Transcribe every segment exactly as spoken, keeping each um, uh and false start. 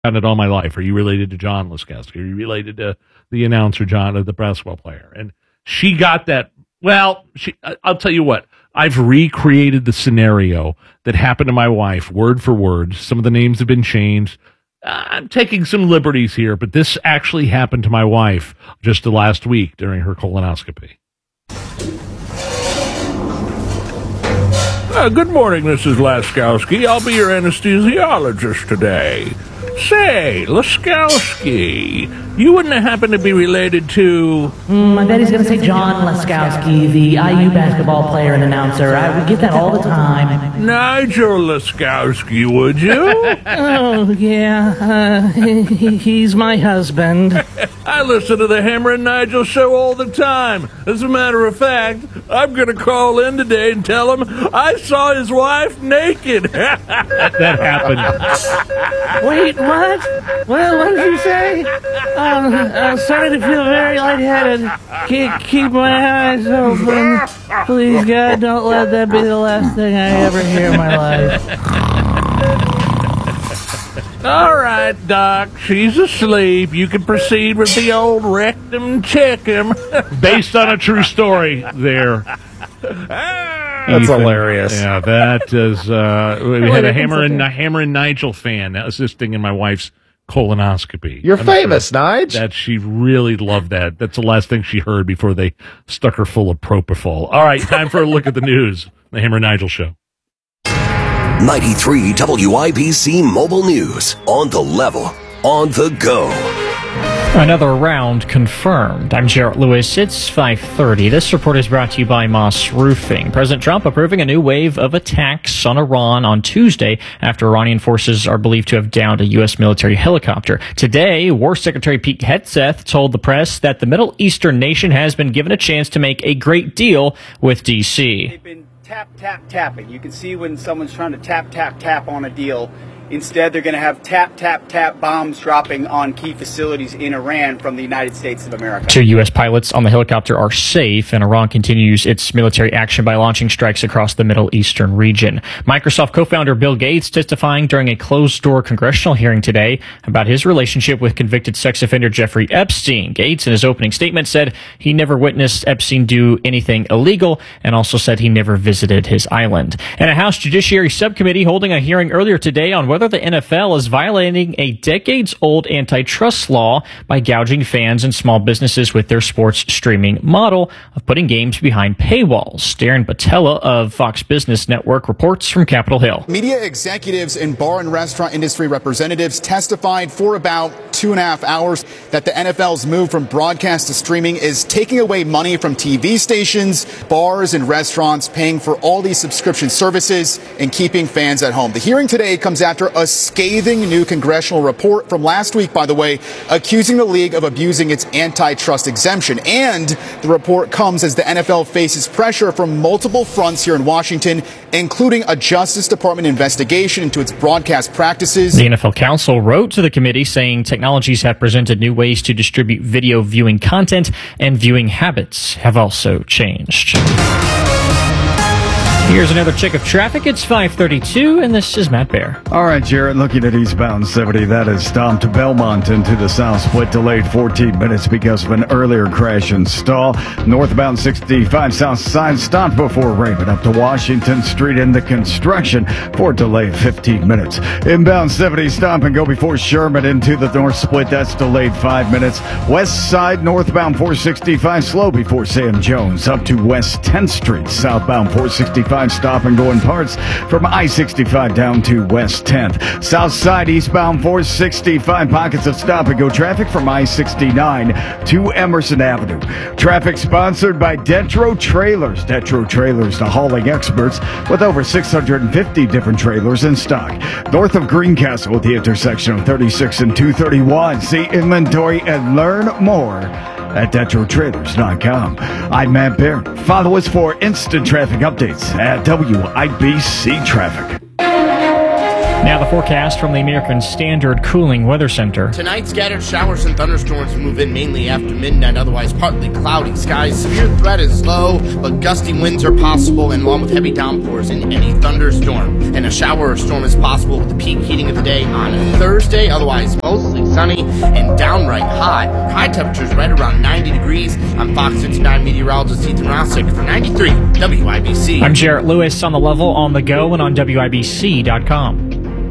Found it all my life. Are you related to John Laskowski? Are you related to the announcer, John, or the basketball player? And she got that. Well, she, I'll tell you what. I've recreated the scenario that happened to my wife, word for word. Some of the names have been changed. Uh, I'm taking some liberties here, but this actually happened to my wife just the last week during her colonoscopy. Uh, good morning, Missus Laskowski. I'll be your anesthesiologist today. Say, Laskowski, you wouldn't happen to be related to... Mm, my daddy's going to say John Laskowski, the I U basketball player and announcer. I would get that all the time. Nigel Laskowski, would you? Oh, yeah. Uh, he, he's my husband. I listen to the Hammer and Nigel show all the time. As a matter of fact, I'm going to call in today and tell him I saw his wife naked. that, that happened. Wait, what? Well, what did you say? Um, I'm starting to feel very lightheaded. Keep, keep my eyes open. Please, God, don't let that be the last thing I ever hear in my life. All right, Doc, she's asleep. You can proceed with the old rectum checkum. Based on a true story there. That's Ethan, hilarious. Yeah, that is. Uh, we had a Hammer and a Hammer and Nigel fan assisting in my wife's colonoscopy. You're I'm famous, sure Nige. That she really loved that. That's the last thing she heard before they stuck her full of propofol. All right, time for a look at the news. The Hammer and Nigel Show. ninety-three W I B C Mobile News. On the level. On the go. Another round confirmed. I'm Jarrett Lewis. It's five thirty. This report is brought to you by Moss Roofing. President Trump approving a new wave of attacks on Iran on Tuesday after Iranian forces are believed to have downed a U S military helicopter. Today, War Secretary Pete Hegseth told the press that the Middle Eastern nation has been given a chance to make a great deal with D C. They've been tap, tap, tapping. You can see when someone's trying to tap, tap, tap on a deal. Instead, they're going to have tap, tap, tap bombs dropping on key facilities in Iran from the United States of America. Two U S pilots on the helicopter are safe, and Iran continues its military action by launching strikes across the Middle Eastern region. Microsoft co-founder Bill Gates testifying during a closed-door congressional hearing today about his relationship with convicted sex offender Jeffrey Epstein. Gates, in his opening statement, said he never witnessed Epstein do anything illegal, and also said he never visited his island. And a House Judiciary Subcommittee holding a hearing earlier today on whether the N F L is violating a decades-old antitrust law by gouging fans and small businesses with their sports streaming model of putting games behind paywalls. Darren Batella of Fox Business Network reports from Capitol Hill. Media executives and bar and restaurant industry representatives testified for about two and a half hours that the N F L's move from broadcast to streaming is taking away money from T V stations, bars, and restaurants, paying for all these subscription services and keeping fans at home. The hearing today comes after a scathing new congressional report from last week, by the way, accusing the league of abusing its antitrust exemption. And the report comes as the N F L faces pressure from multiple fronts here in Washington, including a Justice Department investigation into its broadcast practices. The N F L Council wrote to the committee saying technologies have presented new ways to distribute video viewing content, and viewing habits have also changed. Here's another check of traffic. It's five thirty-two, and this is Matt Bear. All right, Jarrett, looking at eastbound seventy, that is Stomp to Belmont into the south split, delayed fourteen minutes because of an earlier crash and stall. Northbound sixty-five south side stopped before Raymond up to Washington Street in the construction for delayed fifteen minutes. Inbound seventy, stop and go before Sherman into the north split. That's delayed five minutes. West side, northbound four sixty-five, slow before Sam Jones up to West tenth Street. Southbound four sixty-five, stop and go in parts from I sixty-five down to West tenth. South side eastbound four sixty-five, pockets of stop and go traffic from I sixty-nine to Emerson Avenue. Traffic sponsored by Detro Trailers. Detro Trailers, the hauling experts with over six hundred fifty different trailers in stock. North of Greencastle at the intersection of thirty-six and two thirty-one. See inventory and learn more at Detro Trailers dot com. I'm Matt Bear. Follow us for instant traffic updates at W I B C Traffic. Now the forecast from the American Standard Cooling Weather Center. Tonight, scattered showers and thunderstorms move in mainly after midnight, otherwise partly cloudy skies. Severe threat is low, but gusty winds are possible, and along with heavy downpours in any thunderstorm. And a shower or storm is possible with the peak heating of the day on Thursday, otherwise mostly sunny and downright hot. High temperatures right around ninety degrees. I'm Fox fifty-nine meteorologist Ethan Rossick for ninety-three W I B C. I'm Jarrett Lewis on the level, on the go, and on W I B C dot com.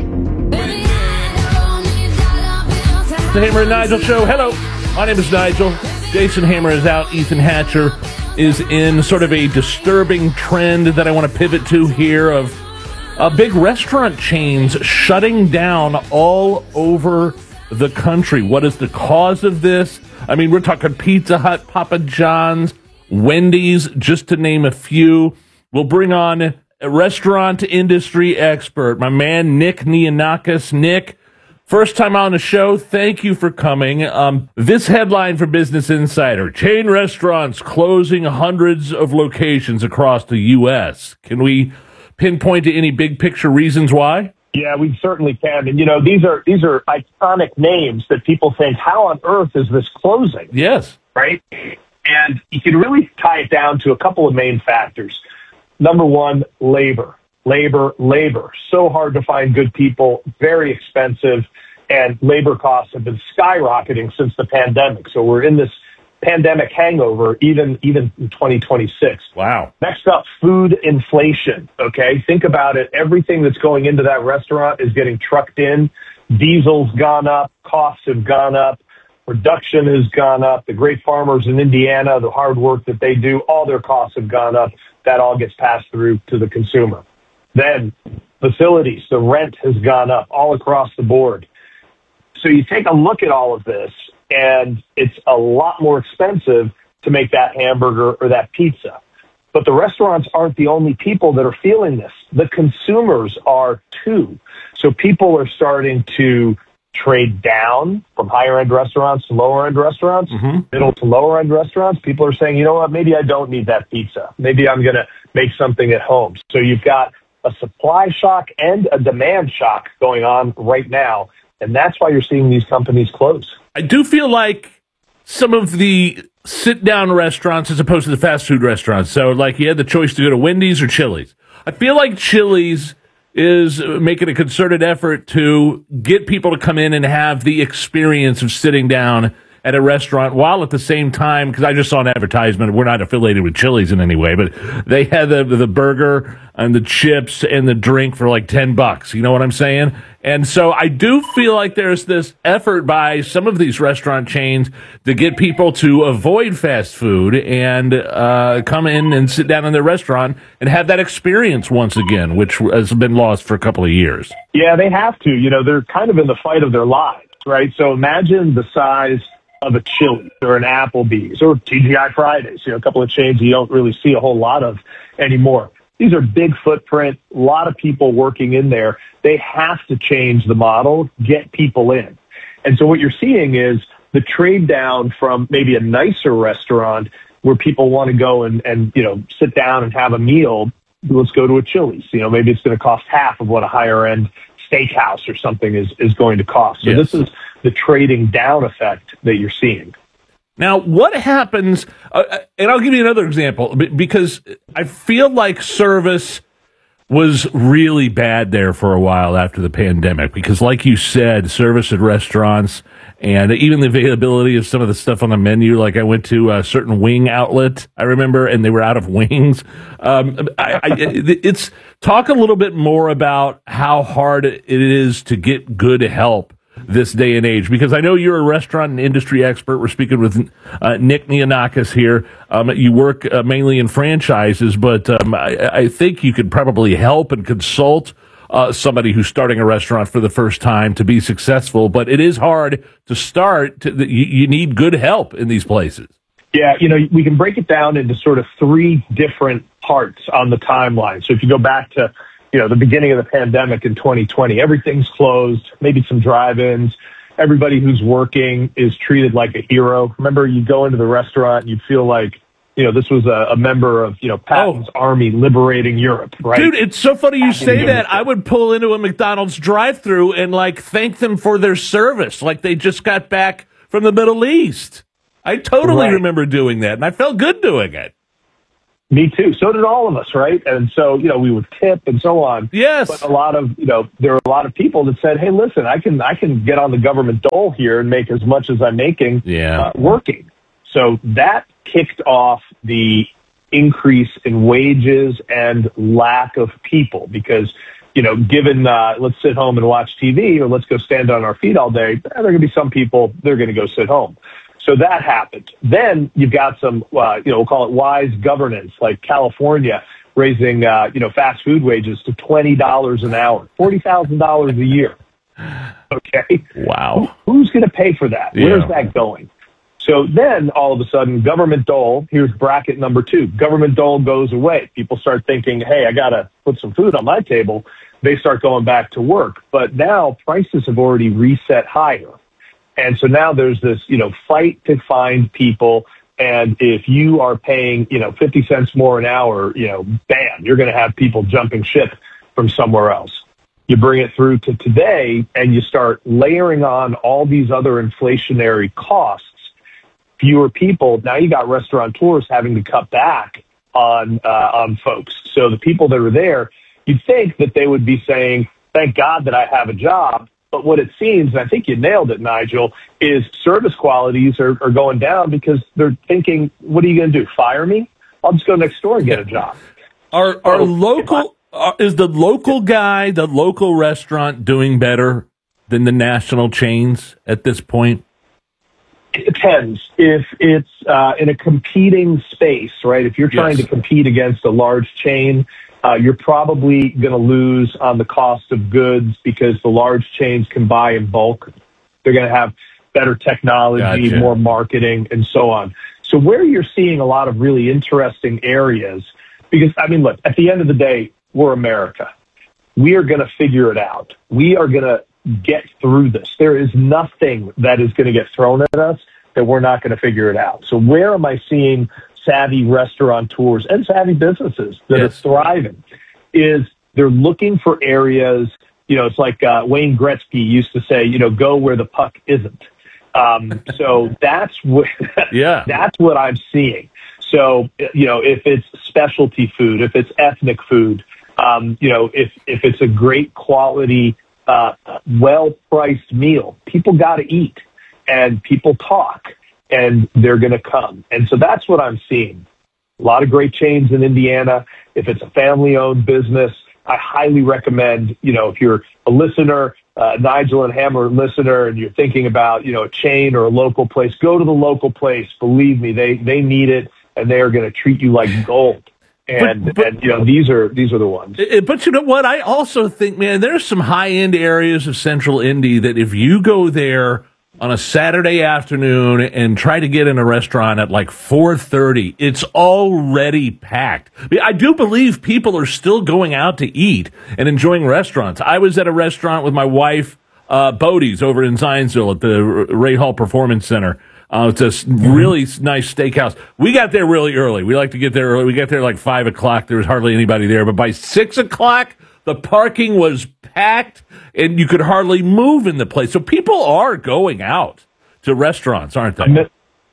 The Hammer and Nigel Show. Hello, my name is Nigel. Jason Hammer is out. Ethan Hatcher is in. Sort of a disturbing trend that I want to pivot to here of uh, big restaurant chains shutting down all over the country. What is the cause of this? I mean, we're talking Pizza Hut, Papa John's, Wendy's, just to name a few. We'll bring on a restaurant industry expert, my man Nick Nianakis. Nick, first time on the show, thank you for coming. Um, this headline for Business Insider: chain restaurants closing hundreds of locations across the U S. Can we pinpoint to any big picture reasons why? Yeah, we certainly can. And, you know, these are these are iconic names that people think, how on earth is this closing? Yes. Right? And you can really tie it down to a couple of main factors. Number one, labor. Labor, labor. So hard to find good people, very expensive, and labor costs have been skyrocketing since the pandemic. So we're in this pandemic hangover, even even in twenty twenty-six. Wow. Next up, food inflation, okay? Think about it. Everything that's going into that restaurant is getting trucked in. Diesel's gone up. Costs have gone up. Production has gone up. The great farmers in Indiana, the hard work that they do, all their costs have gone up. That all gets passed through to the consumer. Then facilities, the rent has gone up all across the board. So you take a look at all of this, and it's a lot more expensive to make that hamburger or that pizza. But the restaurants aren't the only people that are feeling this. The consumers are too. So people are starting to trade down from higher-end restaurants to lower-end restaurants, mm-hmm. middle to lower-end restaurants. People are saying, you know what, maybe I don't need that pizza. Maybe I'm going to make something at home. So you've got a supply shock and a demand shock going on right now, and that's why you're seeing these companies close. I do feel like some of the sit-down restaurants as opposed to the fast food restaurants, so like you had the choice to go to Wendy's or Chili's. I feel like Chili's is making a concerted effort to get people to come in and have the experience of sitting down at a restaurant, while at the same time, because I just saw an advertisement, we're not affiliated with Chili's in any way, but they had the the burger and the chips and the drink for like ten bucks. You know what I'm saying? And so I do feel like there's this effort by some of these restaurant chains to get people to avoid fast food and uh, come in and sit down in their restaurant and have that experience once again, which has been lost for a couple of years. Yeah, they have to. You know, they're kind of in the fight of their lives, right? So imagine the size of a Chili's or an Applebee's or T G I Fridays, you know, a couple of chains you don't really see a whole lot of anymore. These are big footprint, a lot of people working in there. They have to change the model, get people in. And so what you're seeing is the trade down from maybe a nicer restaurant where people want to go and, and, you know, sit down and have a meal. Let's go to a Chili's. You know, maybe it's going to cost half of what a higher end steakhouse or something is, is going to cost. So yes. This is the trading down effect that you're seeing. Now, what happens, uh, and I'll give you another example, because I feel like service was really bad there for a while after the pandemic, because like you said, service at restaurants and even the availability of some of the stuff on the menu, like I went to a certain wing outlet, I remember, and they were out of wings. Um, I, I, it's talk a little bit more about how hard it is to get good help this day and age, because I know you're a restaurant and industry expert. We're speaking with uh, Nick Nianakis here. Um, you work uh, mainly in franchises, but um, I, I think you could probably help and consult uh, somebody who's starting a restaurant for the first time to be successful. But it is hard to start. To, you, you need good help in these places. Yeah, you know, we can break it down into sort of three different parts on the timeline. So if you go back to you know, the beginning of the pandemic in twenty twenty, everything's closed, maybe some drive-ins. Everybody who's working is treated like a hero. Remember, you go into the restaurant, you feel like, you know, this was a, a member of, you know, Patton's oh. army liberating Europe, right? Dude, it's so funny you Patton say that. I would pull into a McDonald's drive-thru and, like, thank them for their service, like they just got back from the Middle East. I totally right. remember doing that, and I felt good doing it. Me too. So did all of us, right? And so, you know, we would tip and so on. Yes. But a lot of, you know, there were a lot of people that said, hey, listen, I can I can get on the government dole here and make as much as I'm making yeah. uh, working. So that kicked off the increase in wages and lack of people because, you know, given uh, let's sit home and watch T V or let's go stand on our feet all day, there are going to be some people, they're going to go sit home. So that happened. Then you've got some, uh, you know, we'll call it wise governance, like California raising, uh, you know, fast food wages to twenty dollars an hour, forty thousand dollars a year. Okay. Wow. Who, who's going to pay for that? Yeah. Where's that going? So then all of a sudden, government dole, here's bracket number two. Government dole goes away. People start thinking, hey, I got to put some food on my table. They start going back to work. But now prices have already reset higher. And so now there's this, you know, fight to find people. And if you are paying, you know, fifty cents more an hour, you know, bam, you're going to have people jumping ship from somewhere else. You bring it through to today and you start layering on all these other inflationary costs, fewer people. Now you got restaurateurs having to cut back on, uh, on folks. So the people that are there, you'd think that they would be saying, thank God that I have a job. But what it seems, and I think you nailed it, Nigel, is service qualities are, are going down because they're thinking, what are you going to do, fire me? I'll just go next door and get a job. Are are local uh, is the local guy, the local restaurant doing better than the national chains at this point? It depends. If it's uh, in a competing space, right? If you're trying yes. to compete against a large chain, Uh, you're probably going to lose on the cost of goods because the large chains can buy in bulk. They're going to have better technology, gotcha. more marketing, and so on. So where you're seeing a lot of really interesting areas, because, I mean, look, at the end of the day, we're America. We are going to figure it out. We are going to get through this. There is nothing that is going to get thrown at us that we're not going to figure it out. So where am I seeing savvy restaurateurs and savvy businesses that yes. are thriving is they're looking for areas, you know, it's like uh, Wayne Gretzky used to say, you know, go where the puck isn't. Um, so that's what, yeah. that's what I'm seeing. So, you know, if it's specialty food, if it's ethnic food, um, you know, if, if it's a great quality, uh, well-priced meal, people got to eat and people talk. And they're going to come. And so that's what I'm seeing. A lot of great chains in Indiana. If it's a family-owned business, I highly recommend, you know, if you're a listener, uh, Nigel and Hammer listener, and you're thinking about, you know, a chain or a local place, go to the local place. Believe me, they, they need it, and they are going to treat you like gold. And, but, but, and, you know, these are these are the ones. But you know what? I also think, man, there's some high-end areas of Central Indy that if you go there on a Saturday afternoon and try to get in a restaurant at like four thirty, it's already packed. I do believe people are still going out to eat and enjoying restaurants. I was at a restaurant with my wife, uh, Bodie's over in Zionsville at the Ray Hall Performance Center. Uh, it's a really nice steakhouse. We got there really early. We like to get there early. We got there like five o'clock. There was hardly anybody there. But by six o'clock, the parking was packed, and you could hardly move in the place. So people are going out to restaurants, aren't they?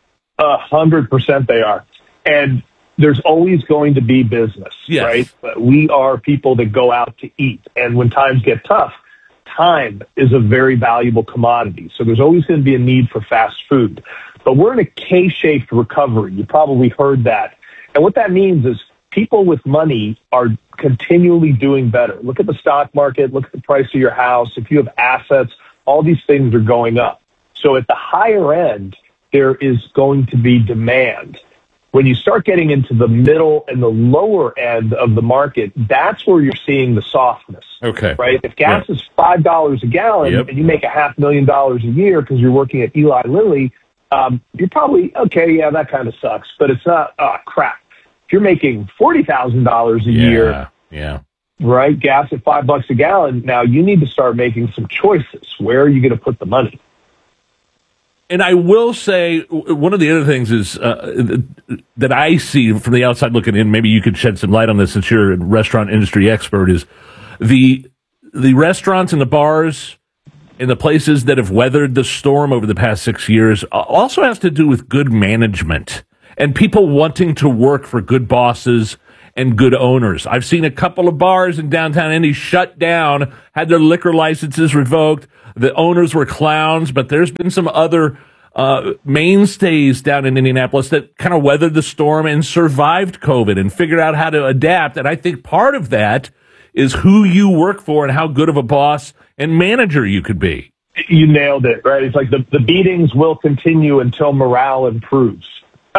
A hundred percent they are. And there's always going to be business, yes. right? But we are people that go out to eat. And when times get tough, time is a very valuable commodity. So there's always going to be a need for fast food. But we're in a K-shaped recovery. You probably heard that. And what that means is people with money are continually doing better. Look at the stock market. Look at the price of your house. If you have assets, all these things are going up. So at the higher end, there is going to be demand. When you start getting into the middle and the lower end of the market, that's where you're seeing the softness. Okay. Right? If gas yeah. is five dollars a gallon yep. and you make a half million dollars a year because you're working at Eli Lilly, um, you're probably, okay, yeah, that kind of sucks. But it's not, oh, crap. If you're making forty thousand dollars a yeah, year, yeah, right, gas at five bucks a gallon, now you need to start making some choices. Where are you going to put the money? And I will say, one of the other things is uh, that I see from the outside looking in, maybe you could shed some light on this since you're a restaurant industry expert, is the the restaurants and the bars and the places that have weathered the storm over the past six years also has to do with good management and people wanting to work for good bosses and good owners. I've seen a couple of bars in downtown Indy shut down, had their liquor licenses revoked. The owners were clowns, but there's been some other uh, mainstays down in Indianapolis that kind of weathered the storm and survived COVID and figured out how to adapt. And I think part of that is who you work for and how good of a boss and manager you could be. You nailed it, right? It's like the, the beatings will continue until morale improves.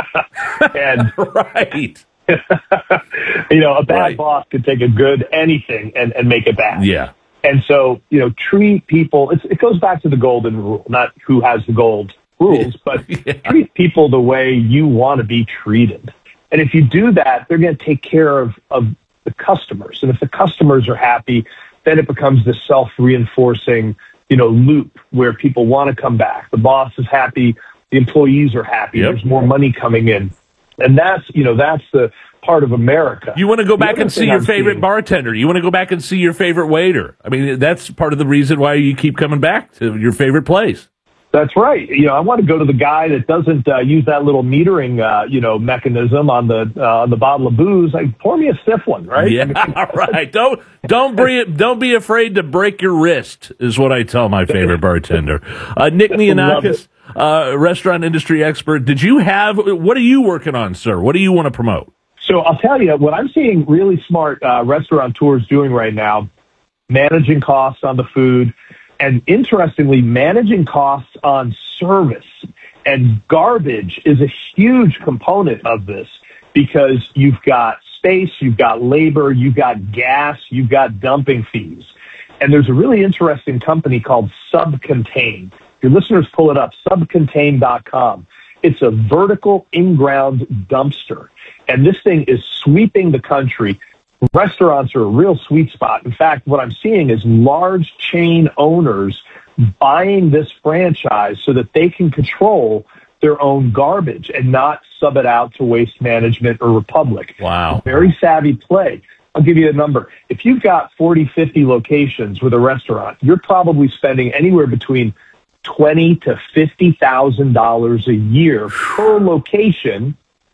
and right. you know, a bad right. boss could take a good anything and, and make it bad. Yeah. And so, you know, treat people, it's, it goes back to the golden rule, not who has the gold rules, but yeah. treat people the way you want to be treated. And if you do that, they're going to take care of, of the customers. And if the customers are happy, then it becomes this self-reinforcing, you know, loop where people want to come back. The boss is happy. The employees are happy. Yep. There's more money coming in. And that's, you know, that's the part of America. You want to go back The and other see thing your I'm favorite seeing- bartender. You want to go back and see your favorite waiter. I mean, that's part of the reason why you keep coming back to your favorite place. That's right. You know, I want to go to the guy that doesn't uh, use that little metering, uh, you know, mechanism on the uh, on the bottle of booze. Like, pour me a stiff one, right? Yeah, I mean, right. Don't don't be don't be afraid to break your wrist. Is what I tell my favorite bartender, uh, Nick Nianakis, uh, restaurant industry expert. Did you have? What are you working on, sir? What do you want to promote? So I'll tell you what I'm seeing really smart uh, restaurateurs doing right now: managing costs on the food. And interestingly, managing costs on service and garbage is a huge component of this because you've got space, you've got labor, you've got gas, you've got dumping fees. And there's a really interesting company called Subcontain. Your listeners pull it up, subcontain dot com. It's a vertical in-ground dumpster. And this thing is sweeping the country. Restaurants are a real sweet spot. In fact, what I'm seeing is large chain owners buying this franchise so that they can control their own garbage and not sub it out to Waste Management or Republic. Wow. Very savvy play. I'll give you a number. If you've got forty, fifty locations with a restaurant, you're probably spending anywhere between twenty thousand to fifty thousand dollars a year per location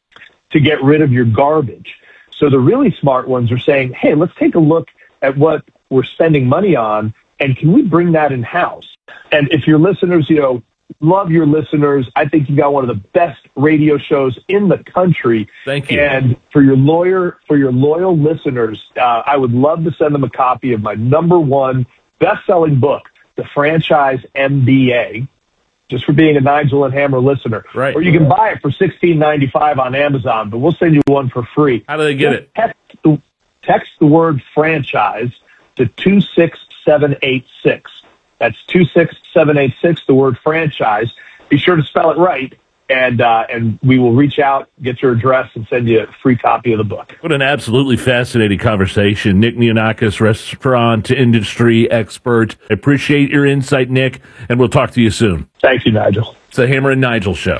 to get rid of your garbage. So the really smart ones are saying, hey, let's take a look at what we're spending money on, and can we bring that in-house? And if your listeners, you know, love your listeners, I think you got one of the best radio shows in the country. Thank you. And for your lawyer, for your loyal listeners, uh, I would love to send them a copy of my number one best-selling book, The Franchise M B A. Just for being a Nigel and Hammer listener. Right. Or you can buy it for sixteen ninety-five on Amazon, but we'll send you one for free. How do they get Just it? Text the, text the word franchise to two six seven eight six. That's two six seven eight six, the word franchise. Be sure to spell it right, and uh, and we will reach out, get your address, and send you a free copy of the book. What an absolutely fascinating conversation. Nick Nianakis, restaurant industry expert. I appreciate your insight, Nick, and we'll talk to you soon. Thank you, Nigel. It's the Hammer and Nigel Show.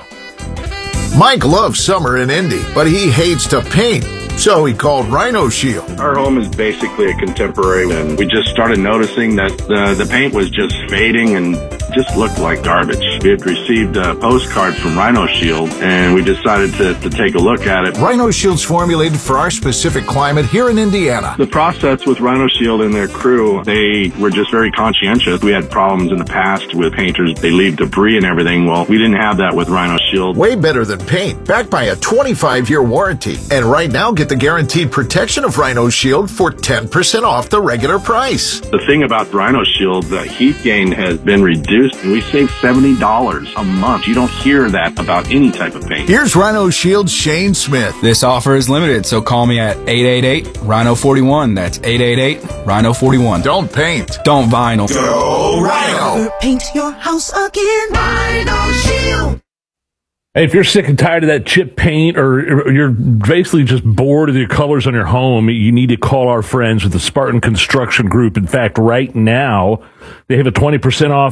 Mike loves summer in Indy, but he hates to paint. So he called Rhino Shield. Our home is basically a contemporary, and we just started noticing that the, the paint was just fading and just looked like garbage. We had received a postcard from Rhino Shield, and we decided to, to take a look at it. Rhino Shield's formulated for our specific climate here in Indiana. The process with Rhino Shield and their crew, they were just very conscientious. We had problems in the past with painters. They leave debris and everything. Well, we didn't have that with Rhino Shield. Way better than paint, backed by a twenty-five year warranty. And right now, get the guaranteed protection of Rhino Shield for ten percent off the regular price. The thing about Rhino Shield, the heat gain has been reduced, and we save seventy dollars a month. You don't hear that about any type of paint. Here's Rhino Shield's Shane Smith. This offer is limited, so call me at eight eight eight, Rhino forty-one. That's eight eight eight, Rhino forty-one. Don't paint. Don't vinyl. Go Rhino. Never paint your house again. Rhino Shield. Hey, if you're sick and tired of that chip paint, or, or you're basically just bored of the colors on your home, you need to call our friends with the Spartan Construction Group. In fact, right now, they have a twenty percent off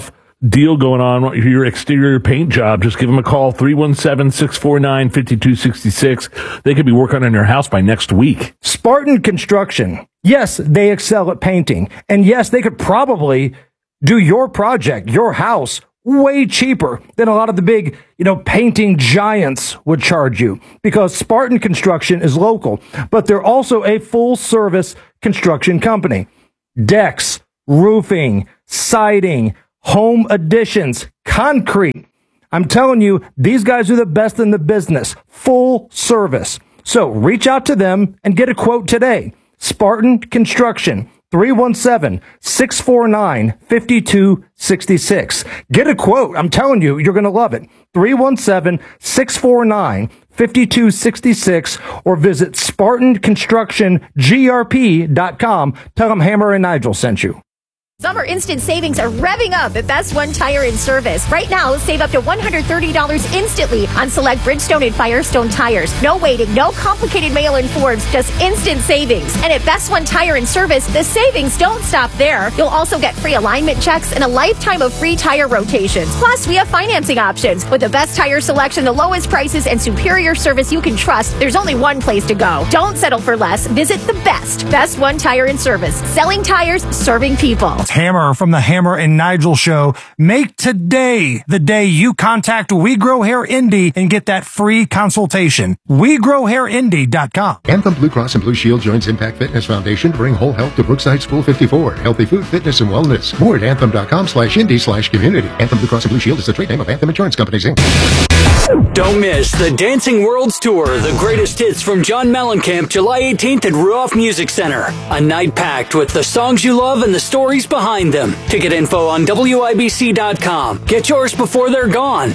deal going on, your exterior paint job, just give them a call, three one seven, six four nine, five two six six. They could be working on your house by next week. Spartan Construction. Yes, they excel at painting. And yes, they could probably do your project, your house, way cheaper than a lot of the big, you know, painting giants would charge you, because Spartan Construction is local, but they're also a full service construction company. Decks, roofing, siding, home additions, concrete. I'm telling you, these guys are the best in the business. Full service. So reach out to them and get a quote today. Spartan Construction, three one seven, six four nine, five two six six. Get a quote. I'm telling you, you're going to love it. three one seven, six four nine, five two six six, or visit Spartan Construction G R P dot com. Tell them Hammer and Nigel sent you. Summer instant savings are revving up at Best One Tire and Service. Right now, save up to one hundred thirty dollars instantly on select Bridgestone and Firestone tires. No waiting, no complicated mail-in forms, just instant savings. And at Best One Tire and Service, the savings don't stop there. You'll also get free alignment checks and a lifetime of free tire rotations. Plus, we have financing options. With the best tire selection, the lowest prices, and superior service you can trust, there's only one place to go. Don't settle for less. Visit the best. Best One Tire and Service. Selling tires, serving people. Hammer from the Hammer and Nigel Show. Make today the day you contact We Grow Hair Indy and get that free consultation. we grow hair indy dot com. Anthem Blue Cross and Blue Shield joins Impact Fitness Foundation to bring whole health to Brookside School fifty-four. Healthy food, fitness, and wellness. More at anthem.com slash indy slash community. Anthem Blue Cross and Blue Shield is the trade name of Anthem Insurance Companies, Incorporated. Don't miss the Dancing Worlds Tour, the greatest hits from John Mellencamp, July eighteenth at Ruoff Music Center. A night packed with the songs you love and the stories behind them. Ticket info on W I B C dot com. Get yours before they're gone.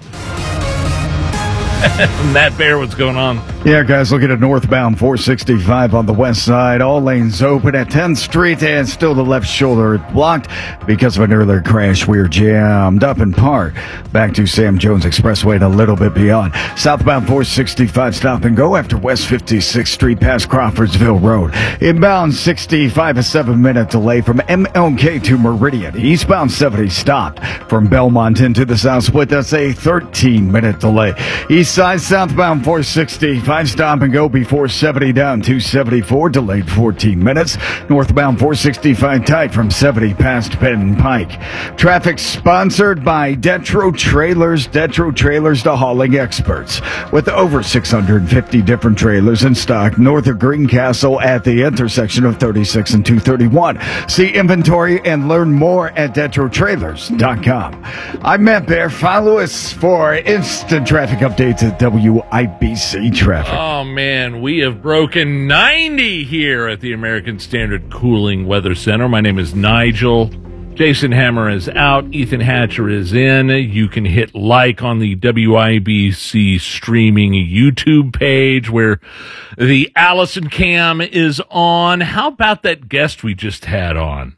Matt Bear, what's going on? Yeah, guys, looking at northbound four sixty-five on the west side. All lanes open at tenth Street, and still the left shoulder blocked because of an earlier crash. We're jammed up in part. Back to Sam Jones Expressway and a little bit beyond. Southbound four sixty-five stop and go after West fifty-sixth Street past Crawfordsville Road. Inbound sixty-five, a seven minute delay from M L K to Meridian. Eastbound seventy stopped from Belmont into the South Split. That's a thirteen minute delay. East side southbound four sixty-five stop and go before seventy down two seventy-four, delayed fourteen minutes. Northbound four sixty-five tight from seventy past Penn Pike. Traffic sponsored by Detro Trailers. Detro Trailers, the hauling experts. With over six hundred fifty different trailers in stock north of Greencastle at the intersection of thirty-six and two thirty-one. See inventory and learn more at detro trailers dot com. I'm Matt Bear. Follow us for instant traffic updates at W I B C Traffic. Oh, man, we have broken ninety here at the American Standard Cooling Weather Center. My name is Nigel. Jason Hammer is out. Ethan Hatcher is in. You can hit like on the W I B C streaming YouTube page where the Allison Cam is on. How about that guest we just had on?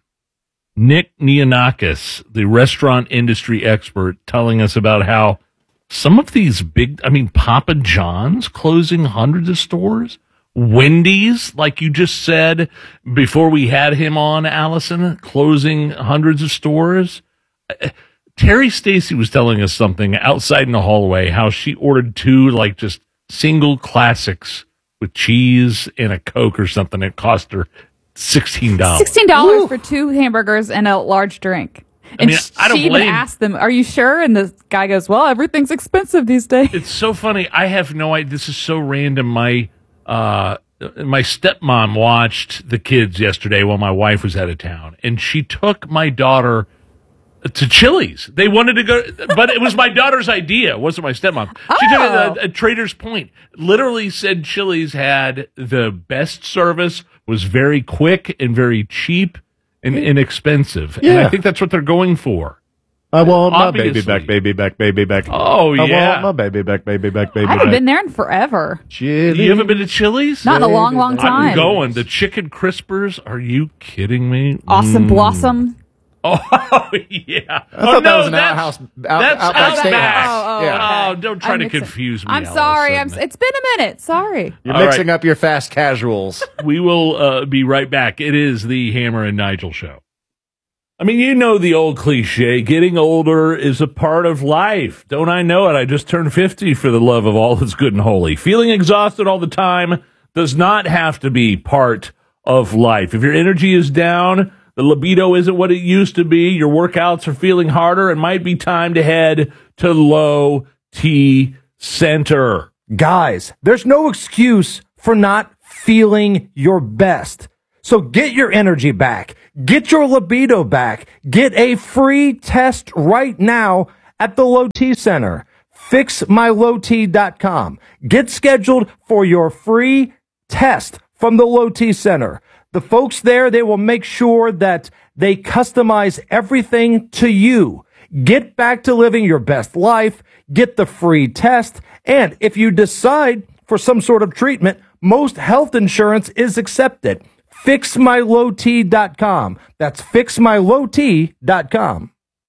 Nick Neonakis, the restaurant industry expert, telling us about how some of these big, I mean, Papa John's closing hundreds of stores. Wendy's, like you just said before we had him on, Allison, closing hundreds of stores. Uh, Terry Stacy was telling us something outside in the hallway, how she ordered two, like, just single classics with cheese and a Coke or something. It cost her sixteen dollars. sixteen dollars for two hamburgers and a large drink. I And mean, I don't she even blame- asked them, "Are you sure?" And the guy goes, "Well, everything's expensive these days." It's so funny. I have no idea. This is so random. My uh, my stepmom watched the kids yesterday while my wife was out of town, and she took my daughter to Chili's. They wanted to go, but it was my daughter's idea. It wasn't my stepmom. She took it Oh. at, at Trader's Point. Literally said Chili's had the best service, was very quick and very cheap and inexpensive. And I Yeah. think that's what they're going for. I want my Obviously. baby back, baby back, baby back. Oh, I yeah. want my baby back, baby back, baby I haven't back. been there in forever. Chili. You haven't been to Chili's? Not in a long, long time. I'm going. The chicken crispers. Are you kidding me? Awesome Mm. Blossom. Oh, yeah. I oh, thought that no, was an that's, outhouse, out, that's Outback Outback. Steakhouse. Oh, oh, yeah. Oh, don't try I'm to mixing- confuse me. I'm sorry. I'm. Allison. It's been a minute. Sorry. You're All mixing right. up your fast casuals. We will uh, be right back. It is the Hammer and Nigel show. I mean, you know the old cliche, getting older is a part of life. Don't I know it? I just turned fifty for the love of all that's good and holy. Feeling exhausted all the time does not have to be part of life. If your energy is down, the libido isn't what it used to be, your workouts are feeling harder, it might be time to head to Low T Center. Guys, there's no excuse for not feeling your best. So get your energy back. Get your libido back. Get a free test right now at the Low T Center. fix my low t dot com. Get scheduled for your free test from the Low T Center. The folks there, they will make sure that they customize everything to you. Get back to living your best life. Get the free test. And if you decide for some sort of treatment, most health insurance is accepted. fix my low t dot com. That's fix my low t dot com.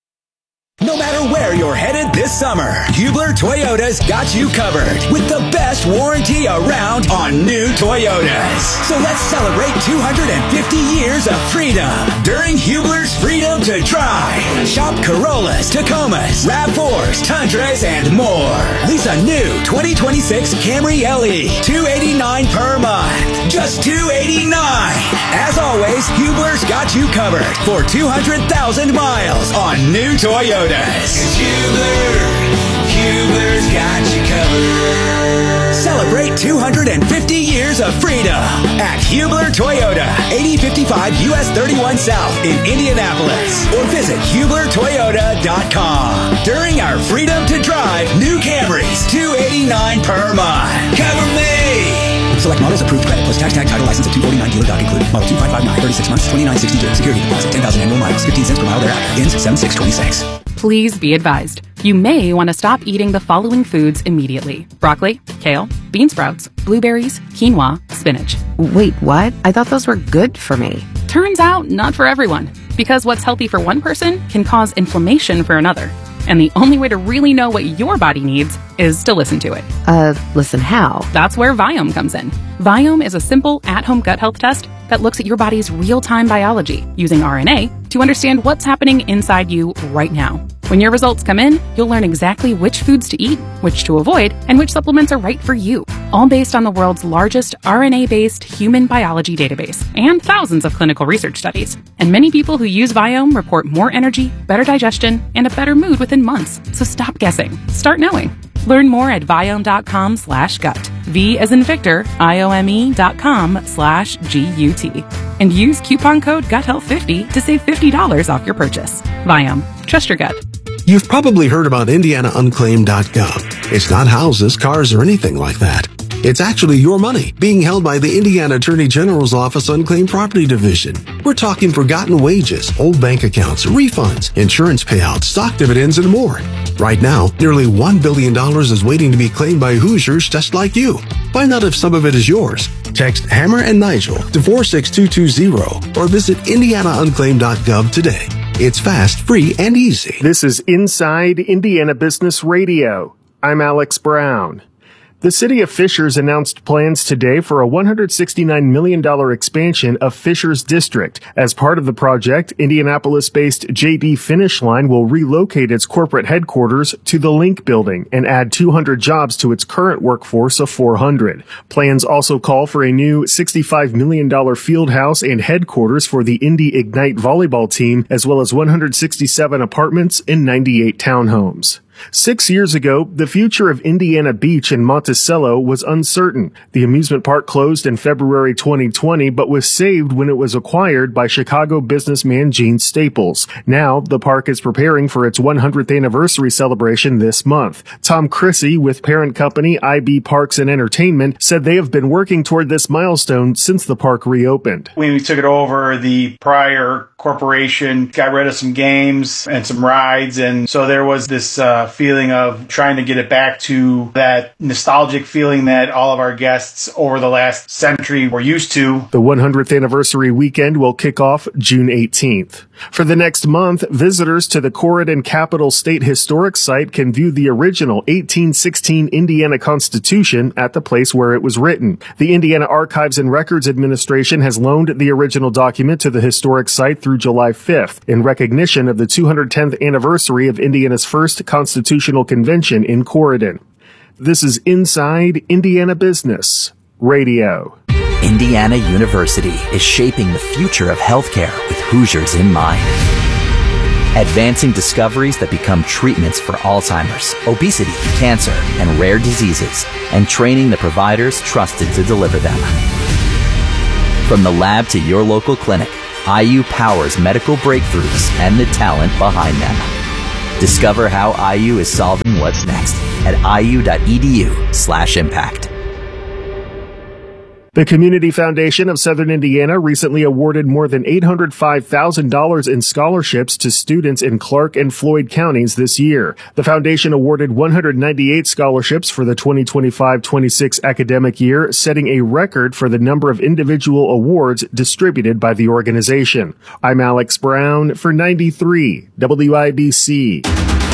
No matter where you're headed this summer, Hubler Toyota's got you covered with the best warranty around on new Toyotas. So let's celebrate two hundred fifty years of freedom during Hubler's Freedom to Drive. Shop Corollas, Tacomas, RAV fours, Tundras, and more. Lease a new twenty twenty-six Camry L E, two hundred eighty-nine dollars per month. Just two hundred eighty-nine dollars. As always, Hubler's got you covered for two hundred thousand miles on new Toyotas. It's Hubler. Hubler's got you covered. Celebrate two hundred fifty years of freedom at Hubler Toyota, eighty fifty-five U S thirty-one South in Indianapolis. Or visit hubler toyota dot com. During our Freedom to Drive new Camrys, two hundred eighty-nine dollars per month. Cover me! Select models, approved credit, plus tax tag title license at two forty-nine dealer doc included. Model two five five nine, thirty-six months, twenty-nine sixty-two. Security deposit, ten thousand annual miles, fifteen cents per mile thereafter. Ends seven six twenty-six. Please be advised. You may want to stop eating the following foods immediately. Broccoli, kale, bean sprouts, blueberries, quinoa, spinach. Wait, what? I thought those were good for me. Turns out, not for everyone. Because what's healthy for one person can cause inflammation for another. And the only way to really know what your body needs is to listen to it. Uh, listen how? That's where Viome comes in. Viome is a simple at-home gut health test that looks at your body's real-time biology using R N A to understand what's happening inside you right now. When your results come in, you'll learn exactly which foods to eat, which to avoid, and which supplements are right for you. All based on the world's largest R N A-based human biology database and thousands of clinical research studies. And many people who use Viome report more energy, better digestion, and a better mood within months. So stop guessing. Start knowing. Learn more at Viome.com slash gut. V as in Victor, I-O-M-E dot com slash G-U-T. And use coupon code gut health fifty to save fifty dollars off your purchase. Viome. Trust your gut. You've probably heard about Indiana Unclaimed dot gov. It's not houses, cars, or anything like that. It's actually your money being held by the Indiana Attorney General's Office Unclaimed Property Division. We're talking forgotten wages, old bank accounts, refunds, insurance payouts, stock dividends, and more. Right now, nearly one billion dollars is waiting to be claimed by Hoosiers just like you. Find out if some of it is yours. Text Hammer and Nigel to four six two two zero or visit Indiana Unclaimed dot gov today. It's fast, free, and easy. This is Inside Indiana Business Radio. I'm Alex Brown. The city of Fishers announced plans today for a one hundred sixty-nine million dollars expansion of Fishers District. As part of the project, Indianapolis-based J D Finish Line will relocate its corporate headquarters to the Link Building and add two hundred jobs to its current workforce of four hundred. Plans also call for a new sixty-five million dollars field house and headquarters for the Indy Ignite volleyball team, as well as one hundred sixty-seven apartments and ninety-eight townhomes. Six years ago, the future of Indiana Beach in Monticello was uncertain. The amusement park closed in February twenty twenty, but was saved when it was acquired by Chicago businessman Gene Staples. Now, the park is preparing for its one hundredth anniversary celebration this month. Tom Crissy, with parent company I B Parks and Entertainment, said they have been working toward this milestone since the park reopened. When we took it over, the prior corporation got rid of some games and some rides, and so there was this uh, feeling of trying to get it back to that nostalgic feeling that all of our guests over the last century were used to. The one hundredth anniversary weekend will kick off June eighteenth. For the next month, visitors to the Corydon Capitol State Historic Site can view the original eighteen sixteen Indiana Constitution at the place where it was written. The Indiana Archives and Records Administration has loaned the original document to the historic site through July fifth in recognition of the two hundred tenth anniversary of Indiana's first constitutional convention in Corydon. This is Inside Indiana Business Radio. Indiana University is shaping the future of healthcare with Hoosiers in mind. Advancing discoveries that become treatments for Alzheimer's, obesity, cancer, and rare diseases, and training the providers trusted to deliver them. From the lab to your local clinic, I U powers medical breakthroughs and the talent behind them. Discover how I U is solving what's next at iu.edu slash impact. The Community Foundation of Southern Indiana recently awarded more than eight hundred five thousand dollars in scholarships to students in Clark and Floyd counties this year. The foundation awarded one hundred ninety-eight scholarships for the twenty twenty-five twenty-six academic year, setting a record for the number of individual awards distributed by the organization. I'm Alex Brown for ninety-three W I B C.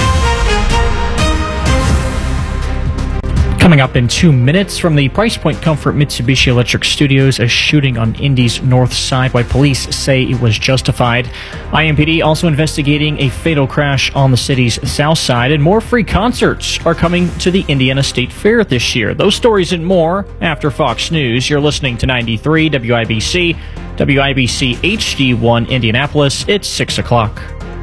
Coming up in two minutes from the Price Point Comfort Mitsubishi Electric Studios, a shooting on Indy's north side, why police say it was justified. I M P D also investigating a fatal crash on the city's south side, and more free concerts are coming to the Indiana State Fair this year. Those stories and more after Fox News. You're listening to ninety-three W I B C, W I B C H D one Indianapolis. It's six o'clock.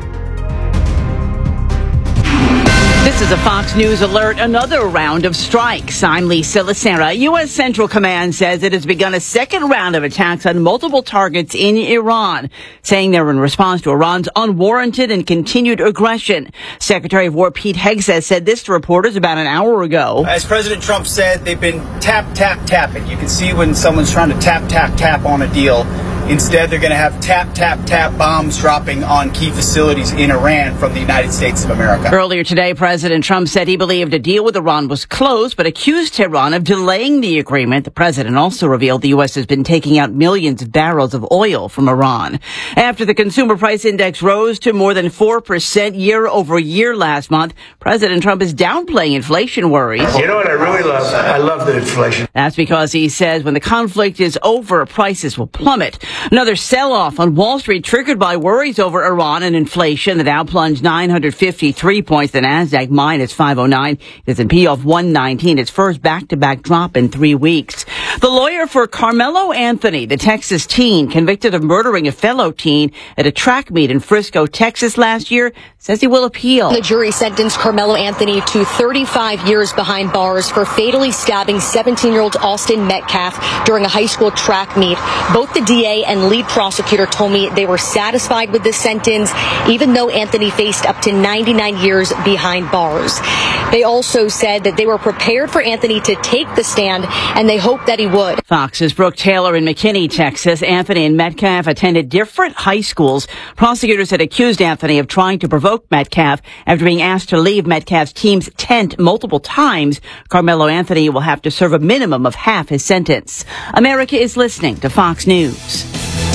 This is a Fox News alert. Another round of strikes. I'm Lisa Lacera. U S. Central Command says it has begun a second round of attacks on multiple targets in Iran, saying they're in response to Iran's unwarranted and continued aggression. Secretary of War Pete Hegseth said this to reporters about an hour ago. As President Trump said, they've been tap, tap, tapping. You can see when someone's trying to tap, tap, tap on a deal. Instead, they're going to have tap, tap, tap bombs dropping on key facilities in Iran from the United States of America. Earlier today, President Trump said he believed a deal with Iran was close, but accused Tehran of delaying the agreement. The president also revealed the U S has been taking out millions of barrels of oil from Iran. After the consumer price index rose to more than four percent year over year last month, President Trump is downplaying inflation worries. You know what I really love? I love the inflation. That's because he says when the conflict is over, prices will plummet. Another sell-off on Wall Street triggered by worries over Iran and inflation. The Dow plunged nine hundred fifty-three points. The Nasdaq minus five oh nine. The S and P off one nineteen. Its first back-to-back drop in three weeks. The lawyer for Carmelo Anthony, the Texas teen convicted of murdering a fellow teen at a track meet in Frisco, Texas last year, says he will appeal. The jury sentenced Carmelo Anthony to thirty-five years behind bars for fatally stabbing seventeen-year-old Austin Metcalf during a high school track meet. Both the D A and lead prosecutor told me they were satisfied with this sentence, even though Anthony faced up to ninety-nine years behind bars. They also said that they were prepared for Anthony to take the stand, and they hoped that he would. Fox's Brooke Taylor in McKinney, Texas. Anthony and Metcalf attended different high schools. Prosecutors had accused Anthony of trying to provoke Metcalf after being asked to leave Metcalf's team's tent multiple times. Carmelo Anthony will have to serve a minimum of half his sentence. America is listening to Fox News.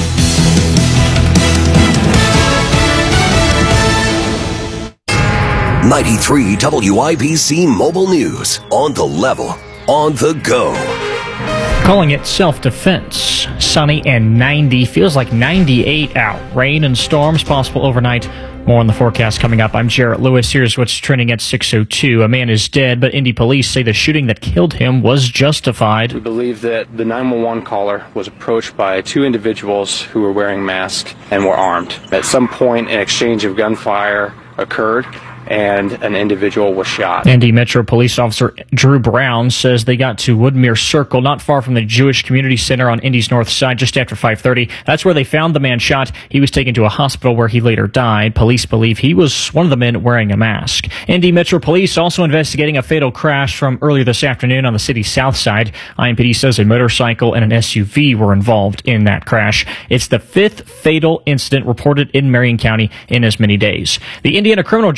ninety-three W I B C Mobile News. On the level, on the go. Calling it self-defense. Sunny and ninety. Feels like ninety-eight out. Rain and storms possible overnight. More on the forecast coming up. I'm Jarrett Lewis. Here's what's trending at six oh two. A man is dead, but Indy police say the shooting that killed him was justified. We believe that the nine one one caller was approached by two individuals who were wearing masks and were armed. At some point, an exchange of gunfire occurred, and an individual was shot. Indy Metro Police Officer Drew Brown says they got to Woodmere Circle, not far from the Jewish Community Center on Indy's north side, just after five thirty. That's where they found the man shot. He was taken to a hospital where he later died. Police believe he was one of the men wearing a mask. Indy Metro Police also investigating a fatal crash from earlier this afternoon on the city's south side. I M P D says a motorcycle and an S U V were involved in that crash. It's the fifth fatal incident reported in Marion County in as many days. The Indiana Criminal Justice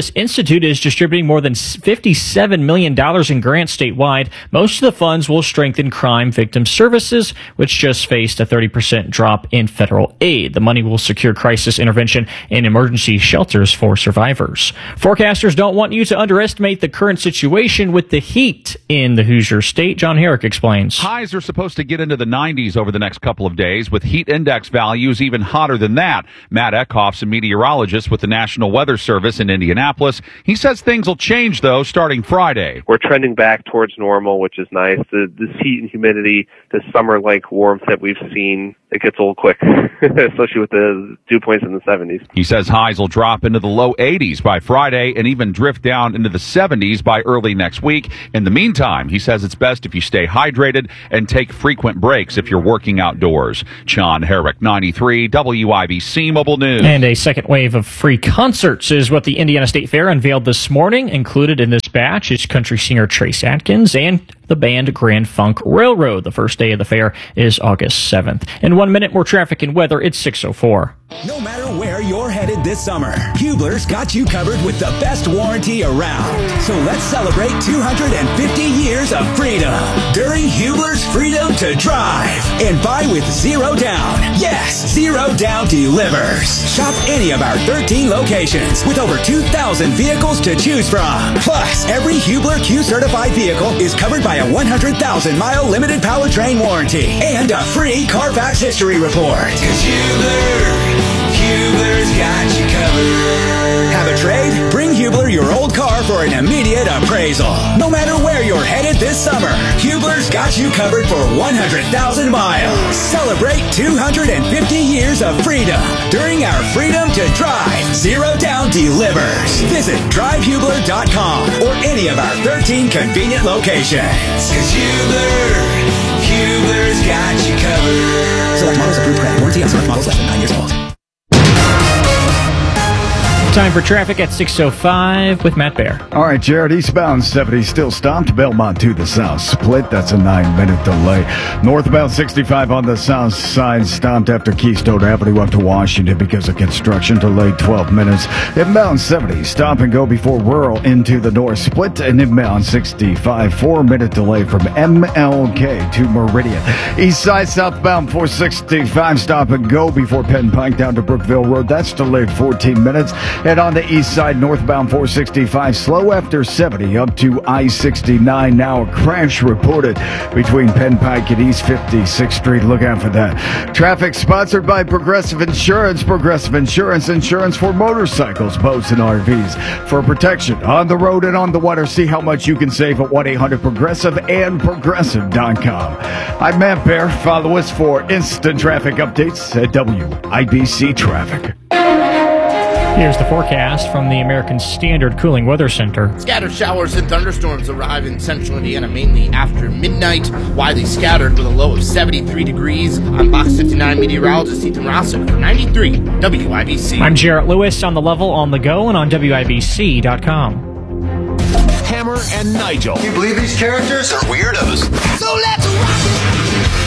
Justice Institute is distributing more than fifty-seven million dollars in grants statewide. Most of the funds will strengthen crime victim services, which just faced a thirty percent drop in federal aid. The money will secure crisis intervention and emergency shelters for survivors. Forecasters don't want you to underestimate the current situation with the heat in the Hoosier State. John Herrick explains. Highs are supposed to get into the nineties over the next couple of days, with heat index values even hotter than that. Matt Eckhoff's a meteorologist with the National Weather Service in Indianapolis. He says things will change, though, starting Friday. We're trending back towards normal, which is nice. The, this heat and humidity, this summer-like warmth that we've seen, it gets old quick, especially with the dew points in the seventies. He says highs will drop into the low eighties by Friday and even drift down into the seventies by early next week. In the meantime, he says it's best if you stay hydrated and take frequent breaks if you're working outdoors. John Herrick, ninety-three W I B C Mobile News. And a second wave of free concerts is what the Indiana State Fair unveiled this morning. Included in this batch is country singer Trace Atkins and the band Grand Funk Railroad. The first day of the fair is August seventh. In one minute, more traffic and weather. It's six oh four. No matter where you're headed this summer, Hubler's got you covered with the best warranty around. So let's celebrate two hundred fifty years of freedom during Hubler's Freedom to Drive and buy with zero down. Yes, zero down delivers. Shop any of our thirteen locations with over two thousand vehicles to choose from. Plus, every Hubler Q certified vehicle is covered by a one hundred thousand mile limited powertrain warranty and a free Carfax history report. 'Cause Hubler, Hubler's got you covered. Have a trade? Bring Hubler your old car for an immediate appraisal. No matter where you're headed this summer, Hubler's got you covered for one hundred thousand miles. Celebrate two hundred fifty years of freedom during our Freedom to Drive Zero Down Delivers. Visit drive hubler dot com or any of our thirteen convenient locations. 'Cause Hubler, Hubler's got you covered. Select models approved credit. Warranty on select models less than nine years old. Time for traffic at six oh five with Matt Bear. All right, Jared, eastbound seventy still stopped. Belmont to the south split. That's a nine-minute delay. Northbound sixty-five on the south side stopped after Keystone Avenue up to Washington because of construction. Delayed twelve minutes. Inbound seventy stop and go before rural into the north split. And inbound sixty-five, four-minute delay from M L K to Meridian. East side southbound four sixty-five stop and go before Penn Pike down to Brookville Road. That's delayed fourteen minutes. And on the east side, northbound four sixty-five, slow after seventy up to I sixty-nine. Now a crash reported between Penn Pike and East fifty-sixth Street. Look out for that. Traffic sponsored by Progressive Insurance. Progressive Insurance, insurance for motorcycles, boats, and R Vs. For protection on the road and on the water, see how much you can save at one eight hundred progressive and progressive dot com. I'm Matt Bear. Follow us for instant traffic updates at W I B C Traffic. Here's the forecast from the American Standard Cooling Weather Center. Scattered showers and thunderstorms arrive in central Indiana mainly after midnight, widely scattered with a low of seventy-three degrees. I'm Box fifty-nine meteorologist Ethan Rossick for ninety-three W I B C. I'm Jarrett Lewis on the level, on the go, and on W I B C dot com. Hammer and Nigel. Can you believe these characters are weirdos? So let's rock it!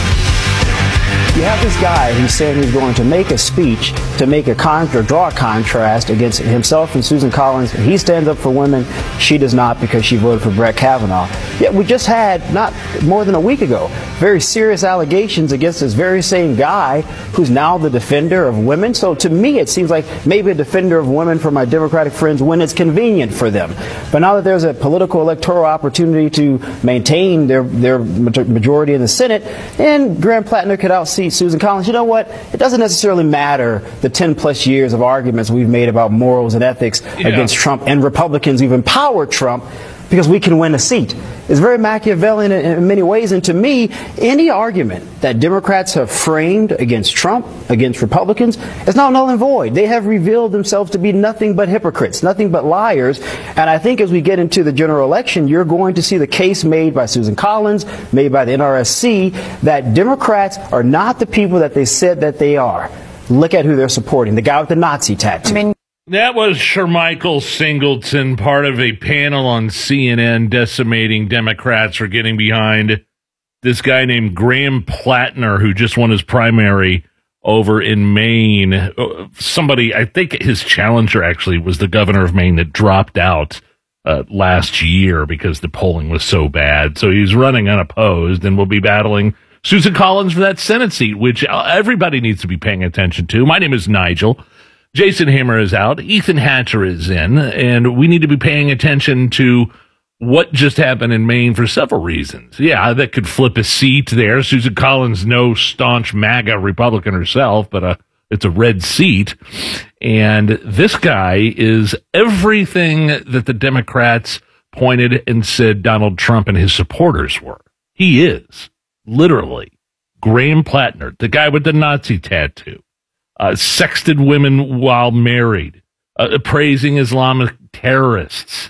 You have this guy who's saying he's going to make a speech to make a con or draw a contrast against himself and Susan Collins. He stands up for women. She does not because she voted for Brett Kavanaugh. Yet we just had, not more than a week ago, very serious allegations against this very same guy who's now the defender of women. So to me, it seems like maybe a defender of women for my Democratic friends when it's convenient for them. But now that there's a political electoral opportunity to maintain their, their majority in the Senate, and Graham Plattner could outseat Susan Collins, you know what? It doesn't necessarily matter the ten plus years of arguments we've made about morals and ethics yeah. against Trump and Republicans who've empowered Trump, because we can win a seat. It's very Machiavellian in many ways, and to me, any argument that Democrats have framed against Trump, against Republicans, is now null and void. They have revealed themselves to be nothing but hypocrites, nothing but liars, and I think as we get into the general election, you're going to see the case made by Susan Collins, made by the N R S C, that Democrats are not the people that they said that they are. Look at who they're supporting, the guy with the Nazi tattoo. I mean, that was Shermichael Singleton, part of a panel on C N N decimating Democrats for getting behind this guy named Graham Plattner, who just won his primary over in Maine. Somebody, I think his challenger actually was the governor of Maine that dropped out uh, last year because the polling was so bad. So he's running unopposed and will be battling Susan Collins for that Senate seat, which everybody needs to be paying attention to. My name is Nigel. Jason Hammer is out. Ethan Hatcher is in. And we need to be paying attention to what just happened in Maine for several reasons. Yeah, that could flip a seat there. Susan Collins, no staunch MAGA Republican herself, but uh, it's a red seat. And this guy is everything that the Democrats pointed and said Donald Trump and his supporters were. He is. Literally, Graham Plattner, the guy with the Nazi tattoo, uh, sexted women while married, uh, praising Islamic terrorists.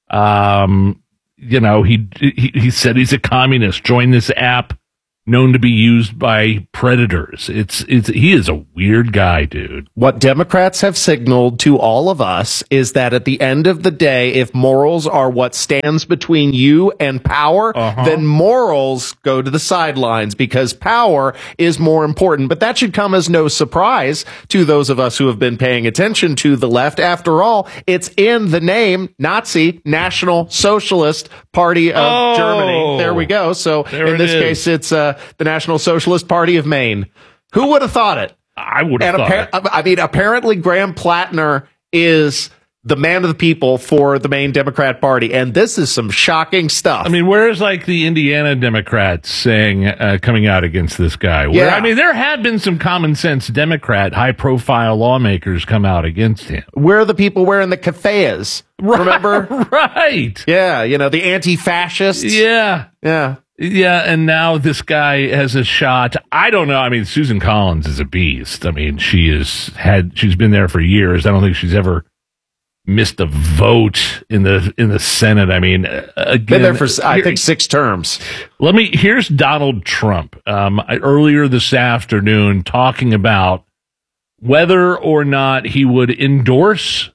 Um, you know, he, he he said he's a communist. Join this app known to be used by predators. It's it's he is a weird guy, dude. What Democrats have signaled to all of us is that at the end of the day, if morals are what stands between you and power, uh-huh. then morals go to the sidelines because power is more important. But that should come as no surprise to those of us who have been paying attention to the left. After all, it's in the name Nazi National Socialist Party of oh, Germany. There we go. So in this is. case, it's uh, the National Socialist Party of Maine. Who would have thought it? I would have thought appar- it. I mean, apparently Graham Plattner is the man of the people for the Maine Democrat Party, and this is some shocking stuff. I mean, where's like the Indiana Democrats saying, uh, coming out against this guy? Where, yeah. I mean, there had been some common sense Democrat, high-profile lawmakers come out against him. Where are the people wearing the keffiyehs? Remember? Right. Yeah, you know, the anti-fascists. Yeah. Yeah. Yeah, and now this guy has a shot. I don't know. I mean, Susan Collins is a beast. I mean, she is had she's been there for years. I don't think she's ever missed a vote in the in the Senate. I mean, again, been there for I here, think six terms. Let me. Here's Donald Trump um, earlier this afternoon talking about whether or not he would endorse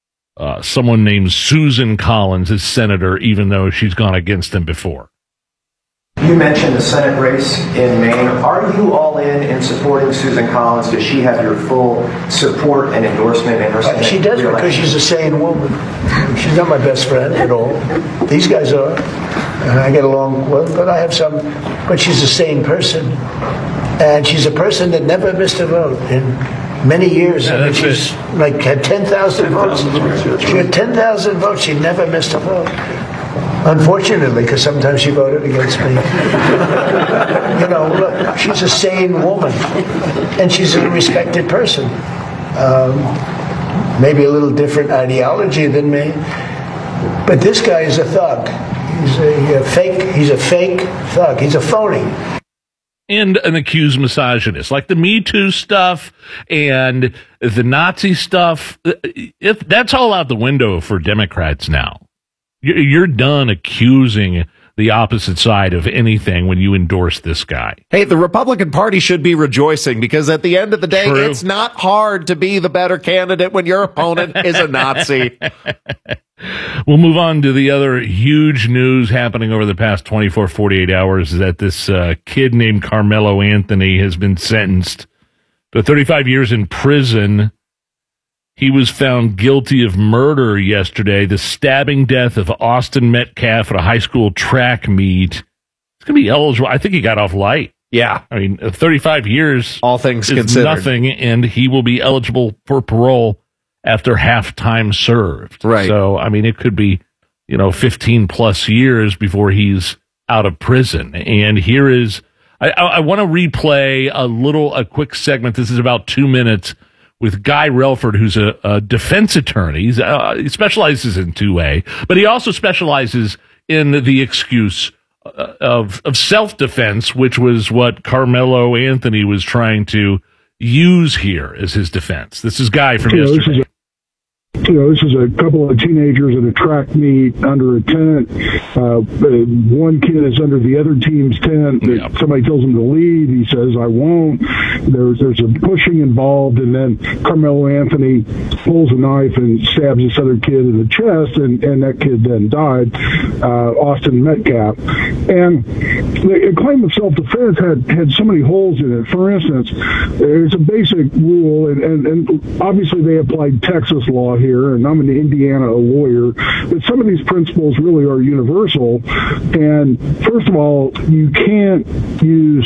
uh, someone named Susan Collins as senator, even though she's gone against him before. You mentioned the Senate race in Maine. Are you all in in supporting Susan Collins? Does she have your full support and endorsement in her Senate? She does re-election? Because she's a sane woman. She's not my best friend at all. These guys are. And I get along well, but I have some. But she's a sane person. And she's a person that never missed a vote in many years. Yeah, I mean, she's it. like had ten thousand votes. She had ten thousand votes. She never missed a vote. Unfortunately, because sometimes she voted against me. You know, look, she's a sane woman, and she's a respected person. Um, maybe a little different ideology than me, but this guy is a thug. He's a, a fake. He's a fake thug. He's a phony. And an accused misogynist, like the Me Too stuff and the Nazi stuff. If that's all out the window for Democrats now. You're done accusing the opposite side of anything when you endorse this guy. Hey, the Republican Party should be rejoicing because at the end of the day, True. It's not hard to be the better candidate when your opponent is a Nazi. We'll move on to the other huge news happening over the past twenty-four, forty-eight hours is that this uh, kid named Carmelo Anthony has been sentenced to thirty-five years in prison. He was found guilty of murder yesterday, the stabbing death of Austin Metcalf at a high school track meet. He's going to be eligible. I think he got off light. Yeah. I mean, thirty-five years all things is considered. Nothing, and he will be eligible for parole after half time served. Right. So, I mean, it could be, you know, fifteen plus years before he's out of prison. And here is, I, I, I want to replay a little, a quick segment. This is about two minutes. With Guy Relford, who's a, a defense attorney. He's, uh, he specializes in two A, but he also specializes in the excuse uh, of of self-defense, which was what Carmelo Anthony was trying to use here as his defense. This is Guy from you know, yesterday. you know, this is a couple of teenagers at a track meet under a tent. Uh, one kid is under the other team's tent. Yep. Somebody tells him to leave. He says, I won't. There's, there's a pushing involved, and then Carmelo Anthony pulls a knife and stabs this other kid in the chest, and, and that kid then died, uh, Austin Metcalf. And the claim of self-defense had, had so many holes in it. For instance, there's a basic rule, and, and, and obviously they applied Texas law here, and I'm an Indiana lawyer, but some of these principles really are universal. And first of all, you can't use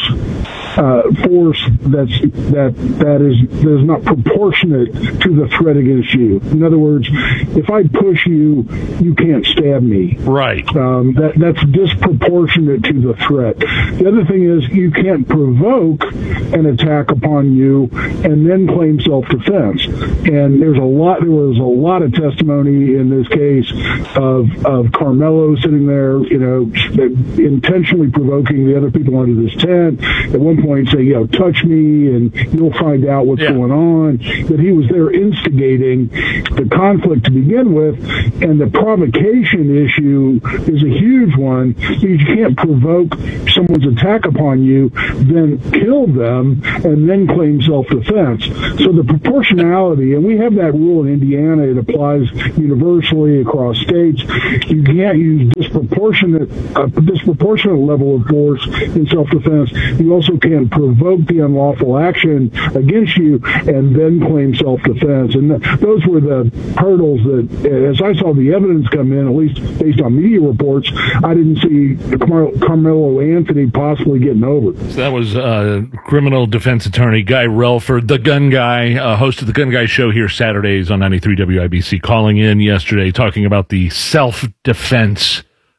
Uh, force that's that that is that is not proportionate to the threat against you. In other words, if I push you, you can't stab me. Right. Um, that that's disproportionate to the threat. The other thing is you can't provoke an attack upon you and then claim self-defense. And there's a lot. There was a lot of testimony in this case of of Carmelo sitting there, you know, intentionally provoking the other people under this tent. At one point say, you know, touch me and you'll find out what's yeah. going on. That he was there instigating the conflict to begin with, and the provocation issue is a huge one because you can't provoke someone's attack upon you, then kill them, and then claim self-defense. So the proportionality, and we have that rule in Indiana, it applies universally across states. You can't use disproportionate, a disproportionate level of force in self-defense. You also can't provoke the unlawful action against you and then claim self-defense. And th- those were the hurdles that, as I saw the evidence come in, at least based on media reports, I didn't see Car- Carmelo Anthony possibly getting over. So that was uh, criminal defense attorney Guy Relford, the gun guy, uh, host of the Gun Guy Show here Saturdays on ninety-three W I B C, calling in yesterday talking about the self-defense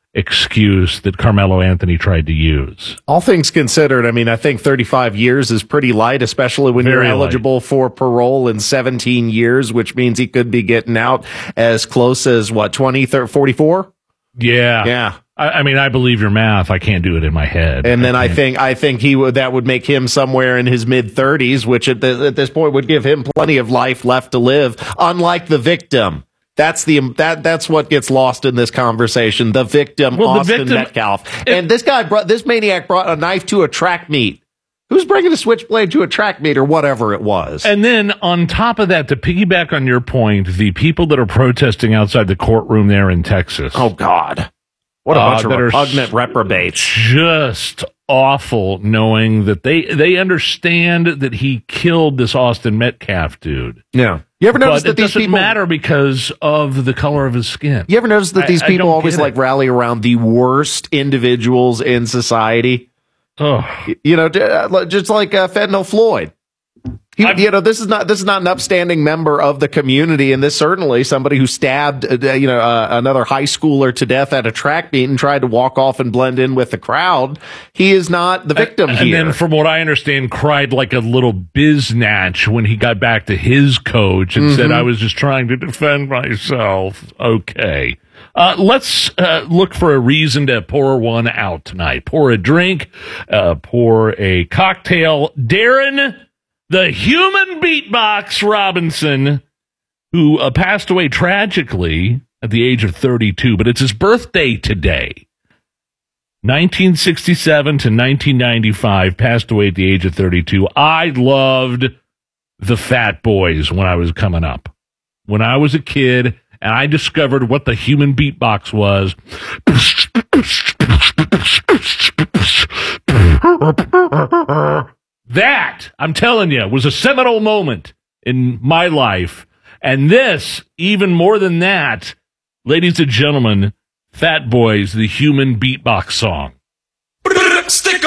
excuse that Carmelo Anthony tried to use. All things considered, I mean, I think thirty-five years is pretty light, especially when Very you're eligible light. for parole in seventeen years, which means he could be getting out as close as, what, twenty, thirty, forty-four? Yeah. Yeah. I, I mean, I believe your math. I can't do it in my head. And then I, I think I think he would that would make him somewhere in his mid thirties, which at, the, at this point would give him plenty of life left to live, unlike the victim. That's the that that's what gets lost in this conversation. The victim, well, Austin the victim, Metcalf, it, and this guy brought this maniac brought a knife to a track meet. Who's bringing a switchblade to a track meet or whatever it was? And then on top of that, to piggyback on your point, the people that are protesting outside the courtroom there in Texas. Oh God, what a uh, bunch of repugnant reprobates! Just awful, knowing that they they understand that he killed this Austin Metcalf dude. Yeah. You ever notice but that it these doesn't people matter because of the color of his skin? You ever notice that these I, people I always like rally around the worst individuals in society? Oh, you know, just like uh, Fentanyl Floyd. He, you know, this is not this is not an upstanding member of the community, and this certainly somebody who stabbed, uh, you know, uh, another high schooler to death at a track meet and tried to walk off and blend in with the crowd. He is not the victim and, here. And then, from what I understand, cried like a little biznatch when he got back to his coach and mm-hmm. said, "I was just trying to defend myself." Okay. Uh, let's uh, look for a reason to pour one out tonight. Pour a drink, uh, pour a cocktail. Darren, the human beatbox Robinson, who uh, passed away tragically at the age of thirty-two, but it's his birthday today. nineteen sixty-seven to nineteen ninety-five, passed away at the age of thirty-two. I loved the Fat Boys when I was coming up. When I was a kid, and I discovered what the human beatbox was. That, I'm telling you, was a seminal moment in my life. And this, even more than that, ladies and gentlemen, Fat Boys, the human beatbox song. Stick